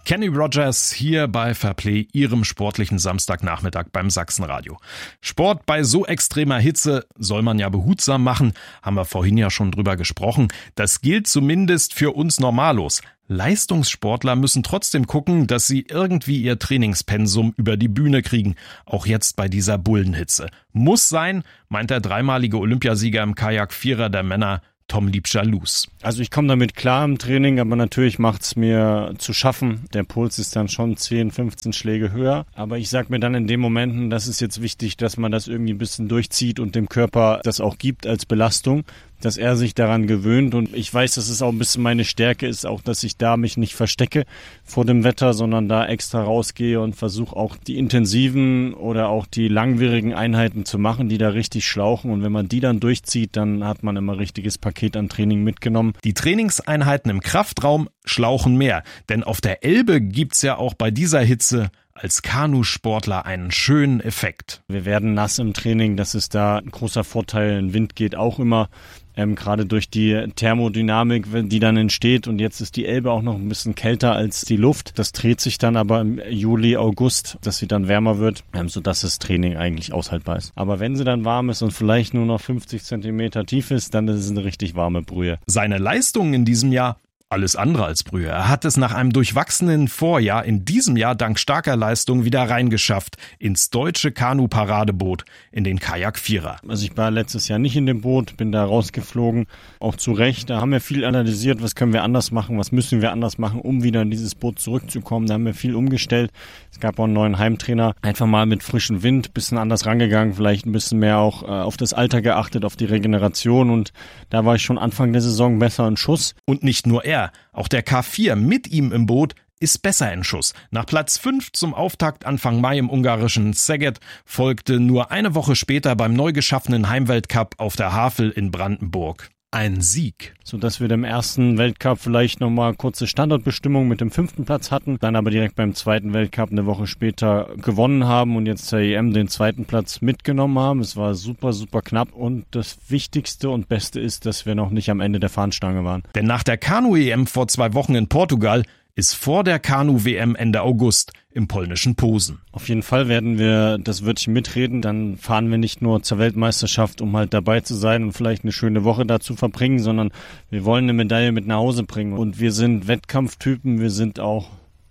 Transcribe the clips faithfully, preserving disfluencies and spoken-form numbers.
Kenny Rogers hier bei Fairplay, Ihrem sportlichen Samstagnachmittag beim Sachsenradio. Sport bei so extremer Hitze soll man ja behutsam machen, haben wir vorhin ja schon drüber gesprochen. Das gilt zumindest für uns Normalos. Leistungssportler müssen trotzdem gucken, dass sie irgendwie ihr Trainingspensum über die Bühne kriegen, auch jetzt bei dieser Bullenhitze. Muss sein, meint der dreimalige Olympiasieger im Kajak-Vierer der Männer Tom Liebscher-Luz. Also ich komme damit klar im Training, aber natürlich macht es mir zu schaffen. Der Puls ist dann schon zehn, fünfzehn Schläge höher. Aber ich sage mir dann in den Momenten, das ist jetzt wichtig, dass man das irgendwie ein bisschen durchzieht und dem Körper das auch gibt als Belastung, dass er sich daran gewöhnt. Und ich weiß, dass es auch ein bisschen meine Stärke ist, auch dass ich da mich nicht verstecke vor dem Wetter, sondern da extra rausgehe und versuche auch die intensiven oder auch die langwierigen Einheiten zu machen, die da richtig schlauchen. Und wenn man die dann durchzieht, dann hat man immer ein richtiges Paket an Training mitgenommen. Die Trainingseinheiten im Kraftraum schlauchen mehr, denn auf der Elbe gibt's ja auch bei dieser Hitze als Kanusportler einen schönen Effekt. Wir werden nass im Training, das ist da ein großer Vorteil. Ein Wind geht auch immer, ähm, gerade durch die Thermodynamik, die dann entsteht. Und jetzt ist die Elbe auch noch ein bisschen kälter als die Luft. Das dreht sich dann aber im Juli, August, dass sie dann wärmer wird, ähm, sodass das Training eigentlich aushaltbar ist. Aber wenn sie dann warm ist und vielleicht nur noch fünfzig Zentimeter tief ist, dann ist es eine richtig warme Brühe. Seine Leistungen in diesem Jahr alles andere als Brühe. Er hat es nach einem durchwachsenen Vorjahr in diesem Jahr dank starker Leistung wieder reingeschafft ins deutsche Kanu-Paradeboot, in den Kajak-Vierer. Also ich war letztes Jahr nicht in dem Boot, bin da rausgeflogen, auch zu Recht. Da haben wir viel analysiert, was können wir anders machen, was müssen wir anders machen, um wieder in dieses Boot zurückzukommen. Da haben wir viel umgestellt. Es gab auch einen neuen Heimtrainer. Einfach mal mit frischem Wind, bisschen anders rangegangen, vielleicht ein bisschen mehr auch äh, auf das Alter geachtet, auf die Regeneration. Und da war ich schon Anfang der Saison besser in Schuss. Und nicht nur er. Auch der K vier mit ihm im Boot ist besser in Schuss. Nach Platz fünf zum Auftakt Anfang Mai im ungarischen Szeged folgte nur eine Woche später beim neu geschaffenen Heimweltcup auf der Havel in Brandenburg ein Sieg. Sodass wir im ersten Weltcup vielleicht nochmal kurze Standortbestimmung mit dem fünften Platz hatten, dann aber direkt beim zweiten Weltcup eine Woche später gewonnen haben und jetzt zur E M den zweiten Platz mitgenommen haben. Es war super, super knapp und das Wichtigste und Beste ist, dass wir noch nicht am Ende der Fahnenstange waren. Denn nach der Kanu-E M vor zwei Wochen in Portugal ist vor der Kanu-W M Ende August im polnischen Posen. Auf jeden Fall werden wir das Wörtchen mitreden. Dann fahren wir nicht nur zur Weltmeisterschaft, um halt dabei zu sein und vielleicht eine schöne Woche da zu verbringen, sondern wir wollen eine Medaille mit nach Hause bringen. Und wir sind Wettkampftypen, wir sind auch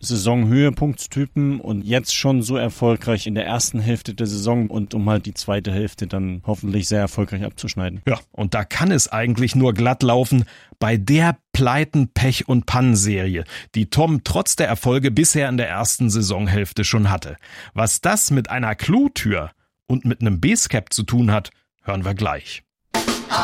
Saisonhöhepunktstypen und jetzt schon so erfolgreich in der ersten Hälfte der Saison und um halt die zweite Hälfte dann hoffentlich sehr erfolgreich abzuschneiden. Ja, und da kann es eigentlich nur glatt laufen bei der Pleiten, Pech und Pannenserie, die Tom trotz der Erfolge bisher in der ersten Saisonhälfte schon hatte. Was das mit einer Klotür und mit einem Basecap zu tun hat, hören wir gleich.